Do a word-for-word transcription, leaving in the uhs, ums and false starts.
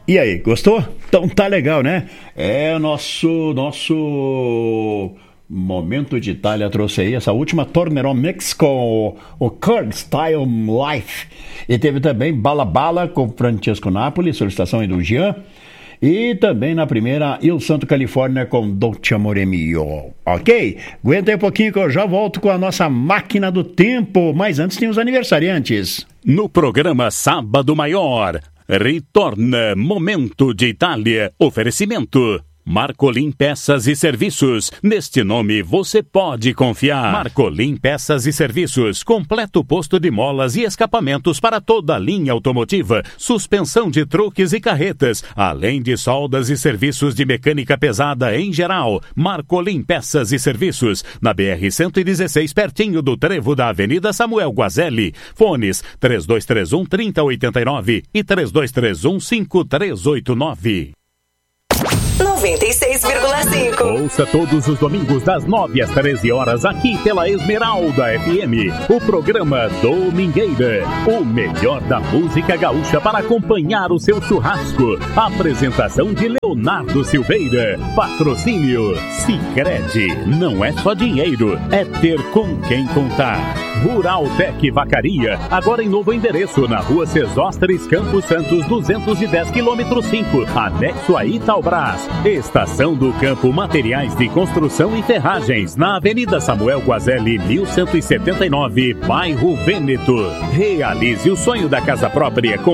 E aí, gostou? Então tá legal, né? É o nosso, nosso momento de Itália trouxe aí essa última Tornerò Mix com o, o Kurt Style Life. E teve também Bala Bala com Francesco Napoli, solicitação aí do Jean. E também na primeira, Il Santo Califórnia com Dolce Amore Mio. Ok? Aguenta aí um pouquinho que eu já volto com a nossa máquina do tempo. Mas antes tem os aniversariantes. No programa Sábado Maior, retorna Momento de Itália. Oferecimento Marcolin Peças e Serviços. Neste nome você pode confiar. Marcolin Peças e Serviços. Completo posto de molas e escapamentos para toda a linha automotiva. Suspensão de truques e carretas. Além de soldas e serviços de mecânica pesada em geral. Marcolin Peças e Serviços. Na B R cento e dezesseis, pertinho do trevo da Avenida Samuel Guazelli. Fones três dois três um, três zero oito nove e três dois três um, cinco três oito nove. noventa e seis vírgula cinco. Ouça todos os domingos das nove às treze horas aqui pela Esmeralda F M, o programa Domingueira, o melhor da música gaúcha para acompanhar o seu churrasco. Apresentação de Leonardo Silveira. Patrocínio Sicredi. Não é só dinheiro, é ter com quem contar. Rural Tec Vacaria, agora em novo endereço, na rua Cesósteres Campos Santos, duzentos e dez, quilômetro cinco, anexo a Italbras. Estação do Campo, materiais de construção e ferragens, na Avenida Samuel Guazelli, mil cento e setenta e nove, bairro Vêneto. Realize o sonho da casa própria com